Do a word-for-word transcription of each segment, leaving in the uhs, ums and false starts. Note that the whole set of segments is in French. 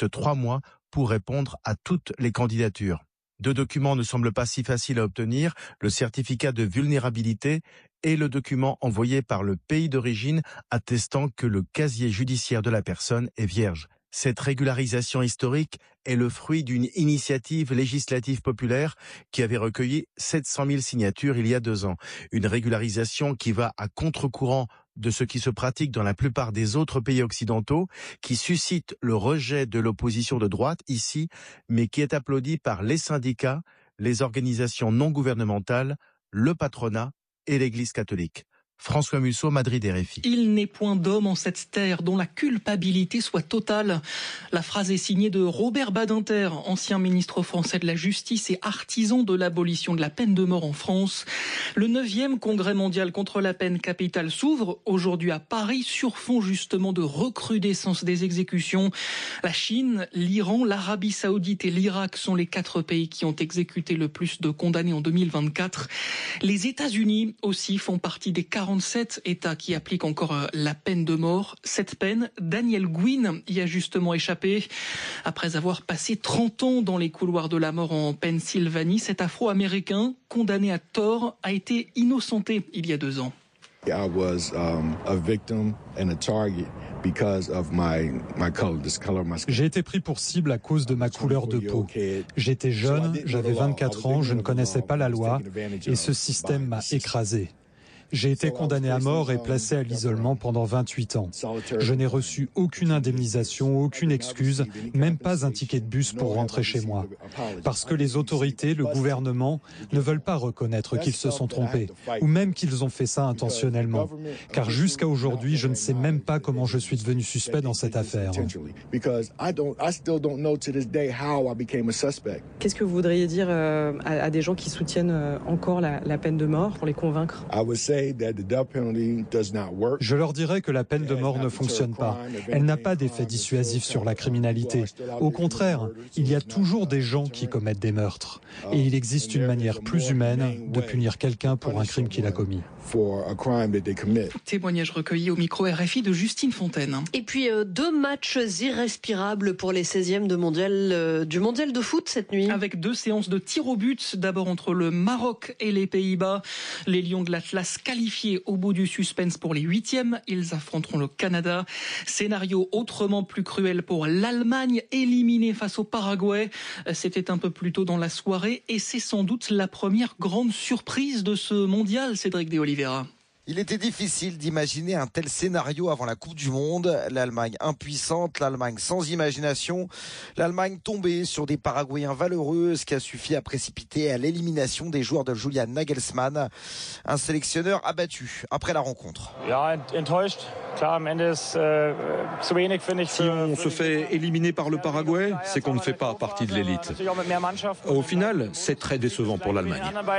juste trois mois pour répondre à toutes les candidatures. Deux documents ne semblent pas si faciles à obtenir, le certificat de vulnérabilité et le document envoyé par le pays d'origine attestant que le casier judiciaire de la personne est vierge. Cette régularisation historique est le fruit d'une initiative législative populaire qui avait recueilli sept cent mille signatures il y a deux ans. Une régularisation qui va à contre-courant de ce qui se pratique dans la plupart des autres pays occidentaux, qui suscite le rejet de l'opposition de droite ici, mais qui est applaudi par les syndicats, les organisations non gouvernementales, le patronat et l'Église catholique. François Musso, Madrid, R F I. Il n'est point d'homme en cette terre dont la culpabilité soit totale. La phrase est signée de Robert Badinter, ancien ministre français de la Justice et artisan de l'abolition de la peine de mort en France. Le neuvième congrès mondial contre la peine capitale s'ouvre aujourd'hui à Paris sur fond justement de recrudescence des exécutions. La Chine, l'Iran, l'Arabie Saoudite et l'Irak sont les quatre pays qui ont exécuté le plus de condamnés en deux mille vingt-quatre. Les États-Unis aussi font partie des quarante-sept États qui appliquent encore la peine de mort. Cette peine, Daniel Gwynne y a justement échappé. Après avoir passé trente ans dans les couloirs de la mort en Pennsylvanie, cet Afro-Américain, condamné à tort, a été innocenté il y a deux ans. I was um, a victim and a target because of my my color, this color of my skin. J'ai été pris pour cible à cause de ma couleur de peau. J'étais jeune, j'avais vingt-quatre ans, je ne connaissais pas la loi et ce système m'a écrasé. J'ai été condamné à mort et placé à l'isolement pendant vingt-huit ans. Je n'ai reçu aucune indemnisation, aucune excuse, même pas un ticket de bus pour rentrer chez moi. Parce que les autorités, le gouvernement, ne veulent pas reconnaître qu'ils se sont trompés, ou même qu'ils ont fait ça intentionnellement. Car jusqu'à aujourd'hui, je ne sais même pas comment je suis devenu suspect dans cette affaire. Qu'est-ce que vous voudriez dire euh, à, à des gens qui soutiennent euh, encore la, la peine de mort pour les convaincre ? Je leur dirais que la peine de mort ne fonctionne pas. Elle n'a pas d'effet dissuasif sur la criminalité. Au contraire, il y a toujours des gens qui commettent des meurtres. Et il existe une manière plus humaine de punir quelqu'un pour un crime qu'il a commis. Témoignage recueilli au micro R F I de Justine Fontaine. Et puis euh, deux matchs irrespirables pour les seizièmes de mondial, euh, du mondial de foot cette nuit. Avec deux séances de tir au but, d'abord entre le Maroc et les Pays-Bas. Les Lions de l'Atlas qualifiés au bout du suspense pour les huitièmes. Ils affronteront le Canada. Scénario autrement plus cruel pour l'Allemagne, éliminée face au Paraguay. C'était un peu plus tôt dans la soirée et c'est sans doute la première grande surprise de ce mondial, Cédric de Oliveira. Il était difficile d'imaginer un tel scénario avant la Coupe du Monde. L'Allemagne impuissante, l'Allemagne sans imagination, l'Allemagne tombée sur des Paraguayens valeureux, ce qui a suffi à précipiter à l'élimination des joueurs de Julian Nagelsmann, un sélectionneur abattu après la rencontre. Si on se fait éliminer par le Paraguay, c'est qu'on ne fait pas partie de l'élite. Au final, c'est très décevant pour l'Allemagne.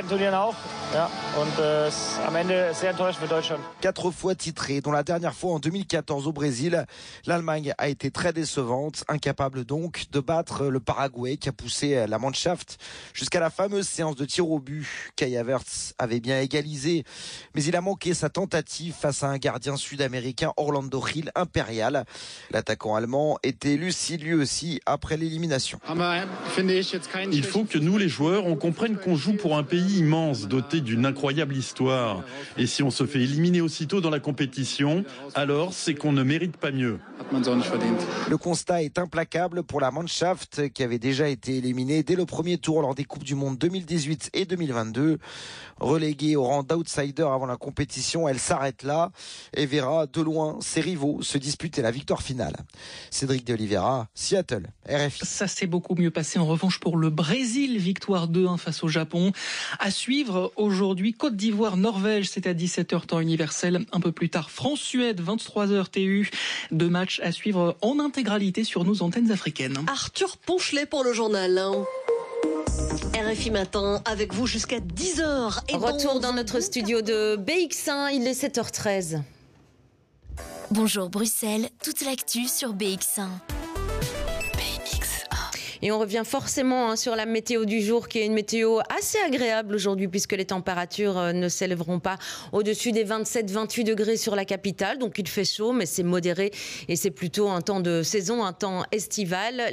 Quatre fois titrée, dont la dernière fois en deux mille quatorze au Brésil, l'Allemagne a été très décevante, incapable donc de battre le Paraguay qui a poussé la Mannschaft jusqu'à la fameuse séance de tir au but. Kai Havertz avait bien égalisé, mais il a manqué sa tentative face à un gardien sud-américain, Orlando Gil, impérial. L'attaquant allemand était lucide lui aussi après l'élimination. Il faut que nous les joueurs, on comprenne qu'on joue pour un pays immense, doté d'une incroyable histoire. Et si on se fait éliminer aussitôt dans la compétition, alors c'est qu'on ne mérite pas mieux. Le constat est implacable pour la Mannschaft qui avait déjà été éliminée dès le premier tour lors des Coupes du Monde deux mille dix-huit et deux mille vingt-deux. Reléguée au rang d'outsider avant la compétition, elle s'arrête là et verra de loin ses rivaux se disputer la victoire finale. Cédric de Oliveira, Seattle, R F I. Ça s'est beaucoup mieux passé en revanche pour le Brésil, victoire deux un face au Japon. À suivre aujourd'hui, Côte d'Ivoire, Norvège, c'est à dix-sept heures temps universel. Un peu plus tard, France-Suède, vingt-trois heures T U. Deux matchs à suivre en intégralité sur nos antennes africaines. Arthur Ponchelet pour le journal. R F I Matin, avec vous jusqu'à dix heures. Et retour dans notre studio de B X un, il est sept heures treize. Bonjour Bruxelles, toute l'actu sur B X un. Et on revient forcément hein, sur la météo du jour, qui est une météo assez agréable aujourd'hui, puisque les températures euh, ne s'élèveront pas au-dessus des vingt-sept à vingt-huit degrés sur la capitale. Donc il fait chaud, mais c'est modéré et c'est plutôt un temps de saison, un temps estival.